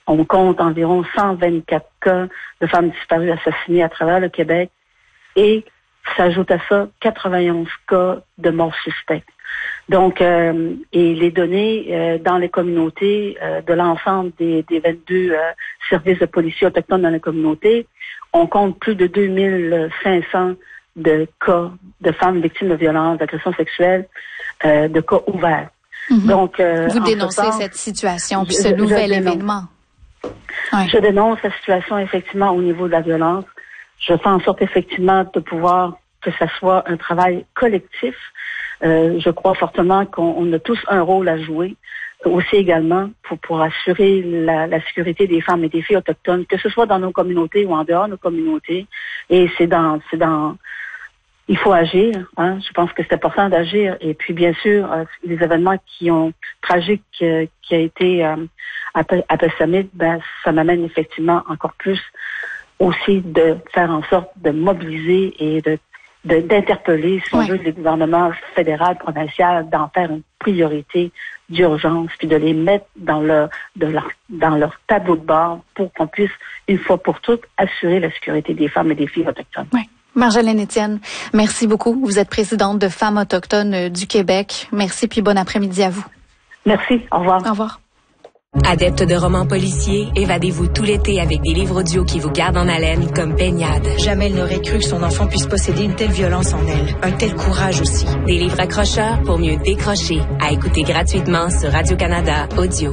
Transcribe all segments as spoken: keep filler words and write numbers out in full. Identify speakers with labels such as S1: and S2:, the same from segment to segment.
S1: On compte environ cent vingt-quatre cas de femmes disparues assassinées à travers le Québec et s'ajoute à ça quatre-vingt-onze cas de morts suspectes. Donc, euh, et les données euh, dans les communautés euh, de l'ensemble des, des vingt-deux euh, services de police autochtones dans les communautés, on compte plus de deux mille cinq cents de cas de femmes victimes de violences, d'agressions sexuelles, euh, de cas ouverts.
S2: Mm-hmm.
S1: Donc, euh,
S2: vous dénoncez
S1: sens,
S2: cette situation, puis
S1: je,
S2: ce
S1: je,
S2: nouvel
S1: je
S2: événement.
S1: Ouais. Je dénonce la situation effectivement au niveau de la violence. Je fais en sorte effectivement de pouvoir que ça soit un travail collectif. Euh, je crois fortement qu'on on a tous un rôle à jouer, aussi également pour, pour assurer la, la sécurité des femmes et des filles autochtones, que ce soit dans nos communautés ou en dehors de nos communautés. Et c'est dans, c'est dans, il faut agir. Hein. Je pense que c'est important d'agir. Et puis bien sûr, euh, les événements qui ont tragiques euh, qui a été euh, à Pessamit, ben ça m'amène effectivement encore plus aussi de faire en sorte de mobiliser et de De, d'interpeller, si on
S2: oui.
S1: veut, les gouvernements fédéral, provincial, d'en faire une priorité d'urgence, puis de les mettre dans leur, de leur, dans leur tableau de bord pour qu'on puisse, une fois pour toutes, assurer la sécurité des femmes et des filles autochtones.
S2: Oui. Marjolaine Étienne, merci beaucoup. Vous êtes présidente de Femmes autochtones du Québec. Merci, puis bon après-midi à vous.
S1: Merci. Au revoir.
S2: Au revoir.
S3: Adepte de romans policiers, évadez-vous tout l'été avec des livres audio qui vous gardent en haleine comme Baignade.
S4: Jamais elle n'aurait cru que son enfant puisse posséder une telle violence en elle. Un tel courage aussi.
S3: Des livres accrocheurs pour mieux décrocher. À écouter gratuitement sur Radio-Canada Audio.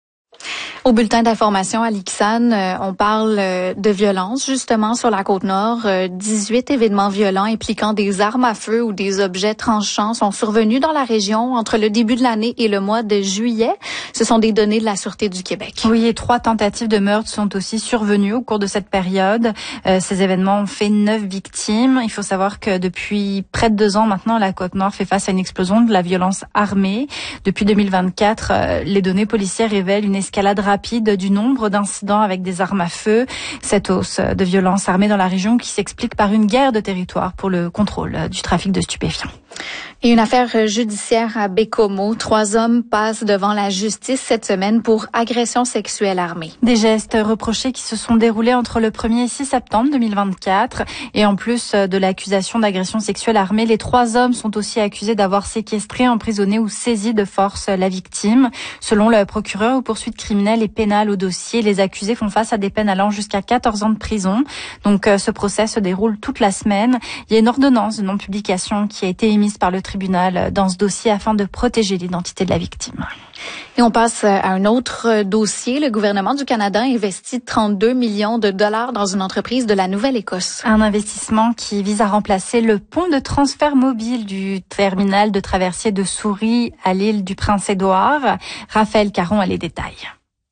S2: Au bulletin d'information à l'I X A N, euh, on parle euh, de violence justement sur la Côte-Nord. Euh, dix-huit événements violents impliquant des armes à feu ou des objets tranchants sont survenus dans la région entre le début de l'année et le mois de juillet. Ce sont des données de la Sûreté du Québec.
S5: Oui, et trois tentatives de meurtre sont aussi survenues au cours de cette période. Euh, ces événements ont fait neuf victimes. Il faut savoir que depuis près de deux ans maintenant, la Côte-Nord fait face à une explosion de la violence armée. Depuis deux mille vingt-quatre, euh, les données policières révèlent une escalade rapide du nombre d'incidents avec des armes à feu. Cette hausse de violence armée dans la région qui s'explique par une guerre de territoire pour le contrôle du trafic de stupéfiants.
S2: Et une affaire judiciaire à Bécomo. Trois hommes passent devant la justice cette semaine pour agression sexuelle armée.
S5: Des gestes reprochés qui se sont déroulés entre le premier et six septembre deux mille vingt-quatre. Et en plus de l'accusation d'agression sexuelle armée, les trois hommes sont aussi accusés d'avoir séquestré, emprisonné ou saisi de force la victime. Selon le procureur aux poursuites criminelles et pénales au dossier, les accusés font face à des peines allant jusqu'à quatorze ans de prison. Donc ce procès se déroule toute la semaine. Il y a une ordonnance de non-publication qui a été émise par le tribunal dans ce dossier afin de protéger l'identité de la victime.
S2: Et on passe à un autre dossier. Le gouvernement du Canada investit trente-deux millions de dollars dans une entreprise de la Nouvelle-Écosse.
S5: Un investissement qui vise à remplacer le pont de transfert mobile du terminal de traversier de Souris à l'île du Prince-Édouard. Raphaël Caron a les détails.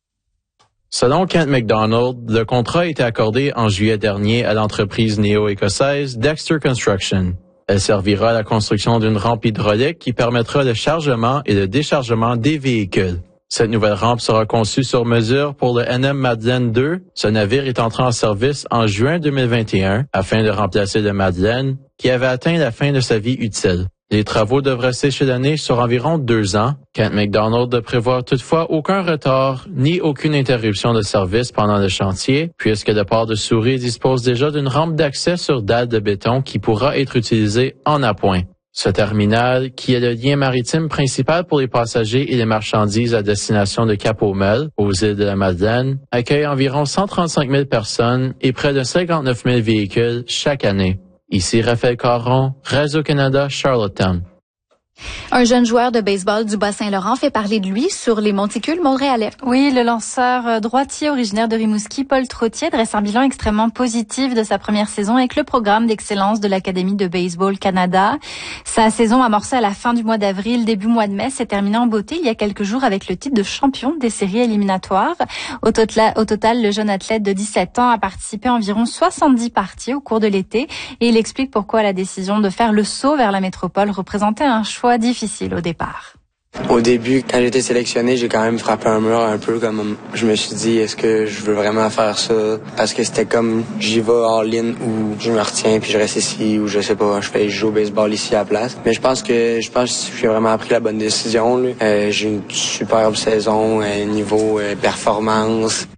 S6: Selon Kent McDonald, le contrat a été accordé en juillet dernier à l'entreprise néo-écossaise Dexter Construction. Elle servira à la construction d'une rampe hydraulique qui permettra le chargement et le déchargement des véhicules. Cette nouvelle rampe sera conçue sur mesure pour le N M Madeleine deux. Ce navire est entré en service en juin deux mille vingt et un afin de remplacer le Madeleine qui avait atteint la fin de sa vie utile. Les travaux devraient s'échelonner sur environ deux ans. Kent McDonald ne prévoit toutefois aucun retard ni aucune interruption de service pendant le chantier, puisque le port de Souris dispose déjà d'une rampe d'accès sur dalles de béton qui pourra être utilisée en appoint. Ce terminal, qui est le lien maritime principal pour les passagers et les marchandises à destination de Cap-aux-Meules, aux îles de la Madeleine, accueille environ cent trente-cinq mille personnes et près de cinquante-neuf mille véhicules chaque année. Ici Raphaël Caron, Radio-Canada, Charlottetown.
S2: Un jeune joueur de baseball du Bas-Saint-Laurent fait parler de lui sur les monticules montréalais.
S5: Oui, le lanceur droitier originaire de Rimouski, Paul Trottier, dresse un bilan extrêmement positif de sa première saison avec le programme d'excellence de l'Académie de Baseball Canada. Sa saison amorcée à la fin du mois d'avril, début mois de mai, s'est terminée en beauté il y a quelques jours avec le titre de champion des séries éliminatoires. Au total, au total, le jeune athlète de dix-sept ans a participé à environ soixante-dix parties au cours de l'été et il explique pourquoi la décision de faire le saut vers la métropole représentait un choix difficile au départ.
S7: Au début, quand j'ai été sélectionné, j'ai quand même frappé un mur un peu. Comme je me suis dit, est-ce que je veux vraiment faire ça? Parce que c'était comme, j'y vais all-in ou je me retiens puis je reste ici ou je sais pas, je fais je joue au baseball ici à la place. Mais je pense que je pense que j'ai vraiment pris la bonne décision. Euh, j'ai une superbe saison, euh, niveau euh, performance.